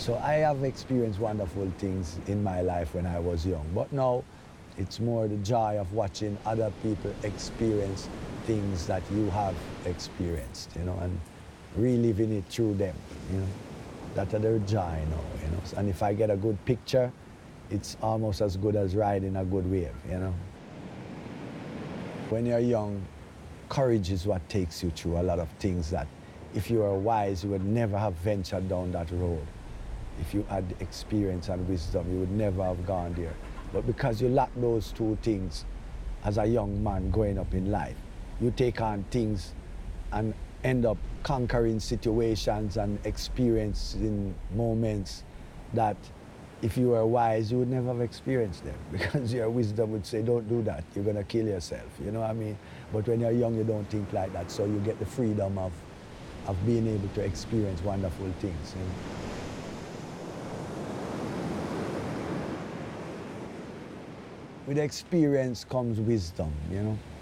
So I have experienced wonderful things in my life when I was young, but now it's more the joy of watching other people experience things that you have experienced, you know, and reliving it through them, you know. That's their joy now, you know. And if I get a good picture, it's almost as good as riding a good wave, you know. When you're young, courage is what takes you through a lot of things that if you were wise, you would never have ventured down that road. If you had experience and wisdom, you would never have gone there. But because you lack those two things as a young man growing up in life, you take on things and end up conquering situations and experiencing moments that if you were wise, you would never have experienced them because your wisdom would say, don't do that, you're gonna kill yourself, you know what I mean? But when you're young, you don't think like that, so you get the freedom of being able to experience wonderful things. You know? With experience comes wisdom, you know?